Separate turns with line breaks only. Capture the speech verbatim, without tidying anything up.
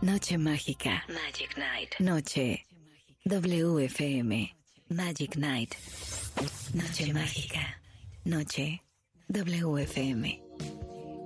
Noche mágica.
Magic Night.
Noche. W F M. Magic Night. Noche mágica. Noche. W F M.